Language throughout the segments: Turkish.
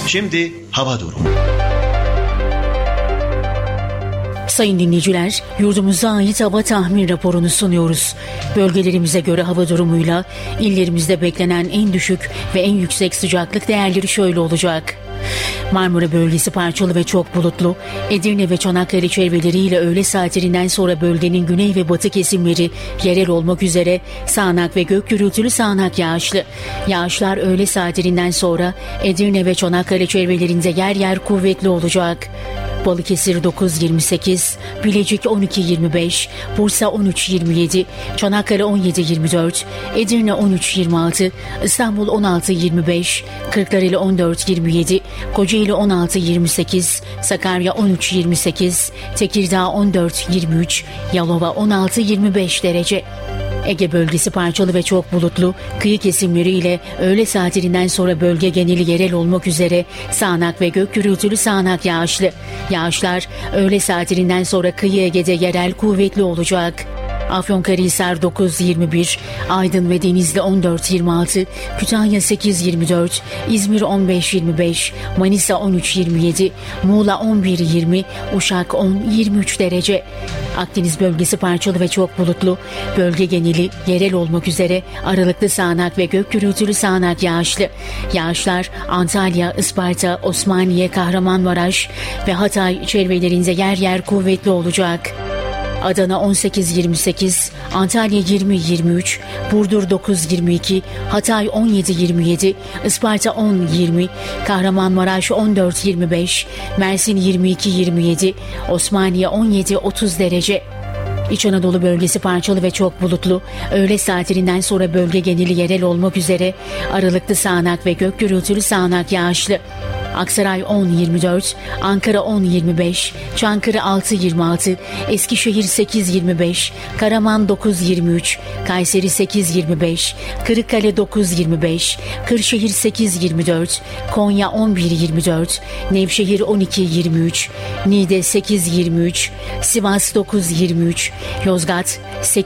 Şimdi hava durumu. Sayın dinleyiciler, yurdumuza ait hava tahmin raporunu sunuyoruz. Bölgelerimize göre hava durumuyla illerimizde beklenen en düşük ve en yüksek sıcaklık değerleri şöyle olacak. Marmara bölgesi parçalı ve çok bulutlu. Edirne ve Çanakkale çevreleriyle öğle saatlerinden sonra bölgenin güney ve batı kesimleri yerel olmak üzere sağanak ve gök gürültülü sağanak yağışlı. Yağışlar öğle saatlerinden sonra Edirne ve Çanakkale çevrelerinde yer yer kuvvetli olacak. Balıkesir 9-28, Bilecik 12-25, Bursa 13-27, Çanakkale 17-24, Edirne 13-26, İstanbul 16-25, Kırklareli 14-27, Kocaeli 16-28, Sakarya 13-28, Tekirdağ 14-23, Yalova 16-25 derece. Ege bölgesi parçalı ve çok bulutlu, kıyı kesimleriyle öğle saatlerinden sonra bölge geneli yerel olmak üzere sağanak ve gök gürültülü sağanak yağışlı. Yağışlar öğle saatlerinden sonra kıyı Ege'de yerel kuvvetli olacak. Afyonkarahisar 9-21, Aydın ve Denizli 14-26, Kütahya 8-24, İzmir 15-25, Manisa 13-27, Muğla 11-20, Uşak 10-23 derece. Akdeniz bölgesi parçalı ve çok bulutlu, bölge geneli yerel olmak üzere aralıklı sağanak ve gök gürültülü sağanak yağışlı. Yağışlar Antalya, Isparta, Osmaniye, Kahramanmaraş ve Hatay çevrelerinde yer yer kuvvetli olacak. Adana 18-28, Antalya 20-23, Burdur 9-22, Hatay 17-27, Isparta 10-20, Kahramanmaraş 14-25, Mersin 22-27, Osmaniye 17-30 derece. İç Anadolu bölgesi parçalı ve çok bulutlu, öğle saatlerinden sonra bölge geneli yerel olmak üzere aralıklı sağanak ve gök gürültülü sağanak yağışlı. Aksaray 10-24, Ankara 10-25, Çankırı 6-26, Eskişehir 8-25, Karaman 9-23, Kayseri 8-25, Kırıkkale 9-25, Kırşehir 8-24, Konya 11-24, Nevşehir 12-23, Niğde 8-23, Sivas 9-23, Yozgat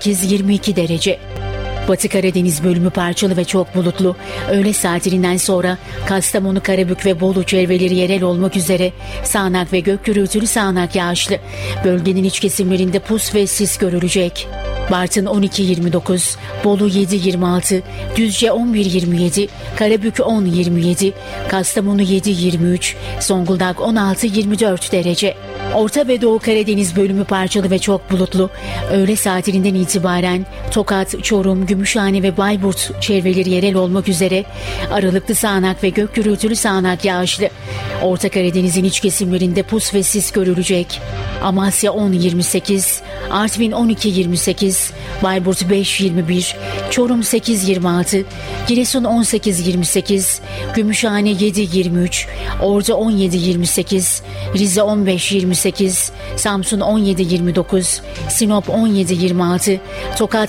8-22 derece. Batı Karadeniz bölümü parçalı ve çok bulutlu. Öğle saatlerinden sonra Kastamonu, Karabük ve Bolu çevreleri yerel olmak üzere sağanak ve gök gürültülü sağanak yağışlı. Bölgenin iç kesimlerinde pus ve sis görülecek. Bartın 12-29, Bolu 7-26, Düzce 11-27, Karabük 10-27, Kastamonu 7-23, Zonguldak 16-24 derece. Orta ve Doğu Karadeniz bölümü parçalı ve çok bulutlu. Öğle saatlerinden itibaren Tokat, Çorum, Gümüşhane ve Bayburt çevreleri yerel olmak üzere aralıklı sağanak ve gök gürültülü sağanak yağışlı. Orta Karadeniz'in iç kesimlerinde pus ve sis görülecek. Amasya 10-28, Artvin 12-28, Bayburt 5-21, Çorum 8-26, Giresun 18-28, Gümüşhane 7-23, Ordu 17-28, Rize 15-28, Samsun 17-29, Sinop 17-26, Tokat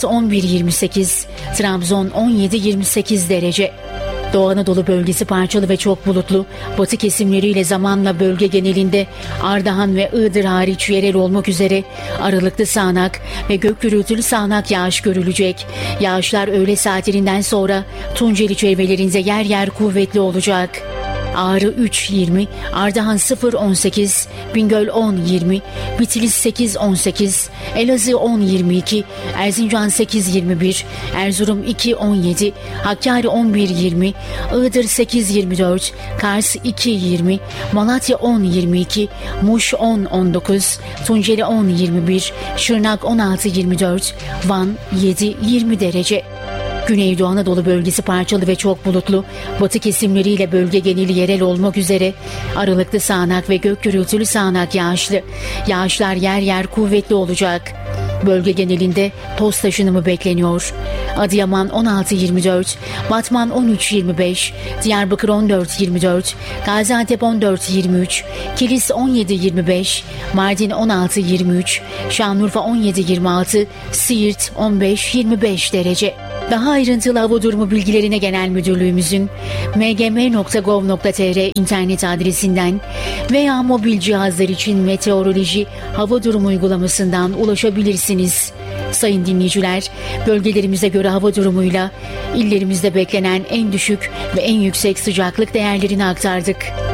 11-28, Trabzon 17-28 derece. Doğu Anadolu bölgesi parçalı ve çok bulutlu. Batı kesimleriyle zamanla bölge genelinde Ardahan ve Iğdır hariç yerel olmak üzere aralıklı sağanak ve gök gürültülü sağanak yağış görülecek. Yağışlar öğle saatlerinden sonra Tunceli çevrelerinde yer yer kuvvetli olacak. Ağrı 3-20, Ardahan 0-18, Bingöl 10-20, Bitlis 8-18, Elazığ 10-22, Erzincan 8-21, Erzurum 2-17, Hakkari 11-20, Iğdır 8-24, Kars 2-20, Malatya 10-22, Muş 10-19, Tunceli 10-21, Şırnak 16-24, Van 7-20 derece. Güneydoğu Anadolu bölgesi parçalı ve çok bulutlu. Batı kesimleriyle bölge geneli yerel olmak üzere aralıklı sağanak ve gök gürültülü sağanak yağışlı. Yağışlar yer yer kuvvetli olacak. Bölge genelinde toz taşınımı bekleniyor. Adıyaman 16-24, Batman 13-25, Diyarbakır 14-24, Gaziantep 14-23, Kilis 17-25, Mardin 16-23, Şanlıurfa 17-26, Siirt 15-25 derece. Daha ayrıntılı hava durumu bilgilerine Genel Müdürlüğümüzün mgm.gov.tr internet adresinden veya mobil cihazlar için meteoroloji hava durumu uygulamasından ulaşabilirsiniz. Sayın dinleyiciler, bölgelerimize göre hava durumuyla illerimizde beklenen en düşük ve en yüksek sıcaklık değerlerini aktardık.